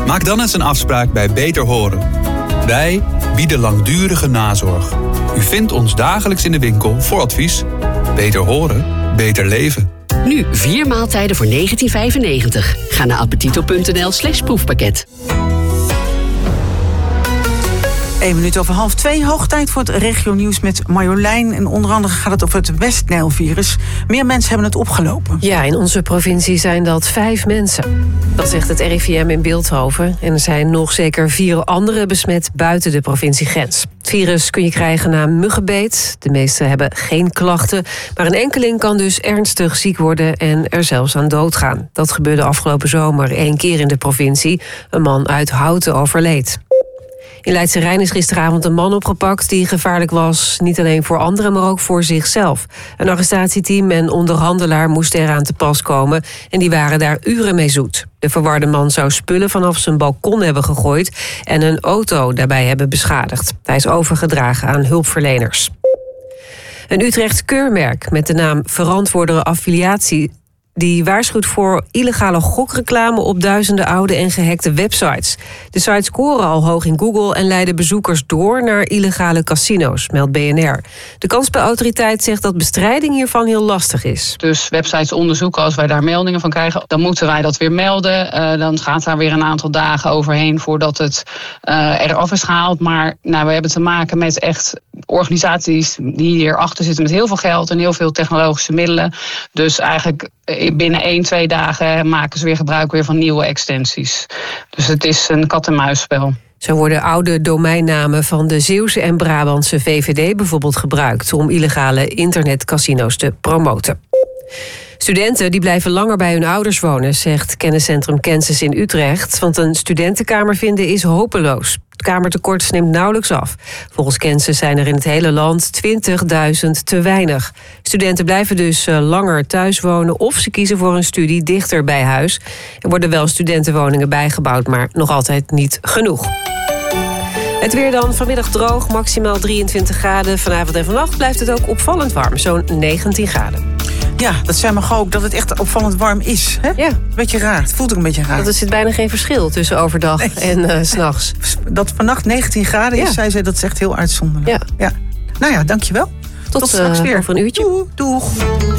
Maak dan eens een afspraak bij Beter Horen. Wij bieden langdurige nazorg. U vindt ons dagelijks in de winkel voor advies. Beter horen, beter leven. Nu 4 maaltijden voor €19,95. Ga naar appetito.nl/proefpakket. 1:02, hoog tijd voor het regionieuws met Marjolein. En onder andere gaat het over het West-Nijl-virus. Meer mensen hebben het opgelopen. Ja, in onze provincie zijn dat 5 mensen. Dat zegt het RIVM in Bilthoven. En er zijn nog zeker 4 anderen besmet buiten de provinciegrens. Het virus kun je krijgen na muggenbeet. De meeste hebben geen klachten. Maar een enkeling kan dus ernstig ziek worden en er zelfs aan doodgaan. Dat gebeurde afgelopen zomer 1 keer in de provincie. Een man uit Houten overleed. In Leidse Rijn is gisteravond een man opgepakt die gevaarlijk was. Niet alleen voor anderen, maar ook voor zichzelf. Een arrestatieteam en onderhandelaar moesten eraan te pas komen. En die waren daar uren mee zoet. De verwarde man zou spullen vanaf zijn balkon hebben gegooid en een auto daarbij hebben beschadigd. Hij is overgedragen aan hulpverleners. Een Utrechts keurmerk met de naam Verantwoordere Affiliatie die waarschuwt voor illegale gokreclame op duizenden oude en gehackte websites. De sites scoren al hoog in Google en leiden bezoekers door naar illegale casino's, meldt BNR. De kansspelautoriteit zegt dat bestrijding hiervan heel lastig is. Dus websites onderzoeken, als wij daar meldingen van krijgen, dan moeten wij dat weer melden. Dan gaat daar weer een aantal dagen overheen voordat het eraf is gehaald. Maar we hebben te maken met echt organisaties die hierachter zitten met heel veel geld en heel veel technologische middelen. Dus eigenlijk binnen 1-2 dagen maken ze weer gebruik van nieuwe extensies. Dus het is een kat-en-muisspel. Zo worden oude domeinnamen van de Zeeuwse en Brabantse VVD bijvoorbeeld gebruikt om illegale internetcasino's te promoten. Studenten die blijven langer bij hun ouders wonen, zegt kenniscentrum Kensis in Utrecht. Want een studentenkamer vinden is hopeloos. Het kamertekort neemt nauwelijks af. Volgens Kensis zijn er in het hele land 20.000 te weinig. Studenten blijven dus langer thuis wonen of ze kiezen voor een studie dichter bij huis. Er worden wel studentenwoningen bijgebouwd, maar nog altijd niet genoeg. Het weer dan, vanmiddag droog, maximaal 23 graden. Vanavond en vannacht blijft het ook opvallend warm, zo'n 19 graden. Ja, dat zei Margot ook, dat het echt opvallend warm is. Hè? Ja. Beetje raar, het voelt ook een beetje raar. Er zit bijna geen verschil tussen overdag en 's nachts. Dat vannacht 19 graden is, zei ze, dat is echt heel uitzonderlijk. Ja. Nou ja, dankjewel. Tot straks weer. Over een uurtje. Doeg.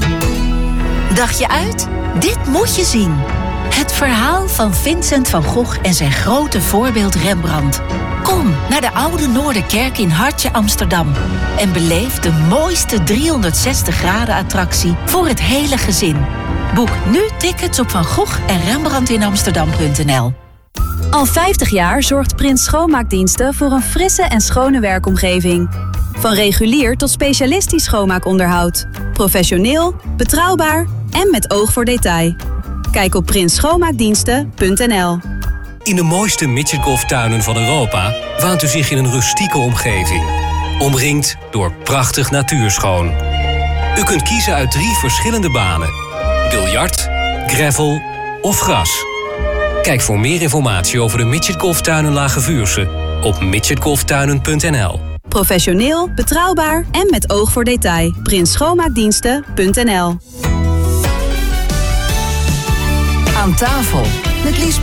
Dacht je uit? Dit moet je zien. Het verhaal van Vincent van Gogh en zijn grote voorbeeld Rembrandt. Kom naar de Oude Noorderkerk in Hartje Amsterdam en beleef de mooiste 360 graden attractie voor het hele gezin. Boek nu tickets op Van Gogh en Rembrandtinamsterdam.nl. Al 50 jaar zorgt Prins Schoonmaakdiensten voor een frisse en schone werkomgeving. Van regulier tot specialistisch schoonmaakonderhoud. Professioneel, betrouwbaar en met oog voor detail. Kijk op prinsschoonmaakdiensten.nl. In de mooiste midgetgolftuinen van Europa waant u zich in een rustieke omgeving. Omringd door prachtig natuurschoon. U kunt kiezen uit 3 verschillende banen. Biljart, gravel of gras. Kijk voor meer informatie over de midgetgolftuinen Lage Vuursche op midgetgolftuinen.nl. Professioneel, betrouwbaar en met oog voor detail. prinsschoonmaakdiensten.nl. Aan tafel met Lies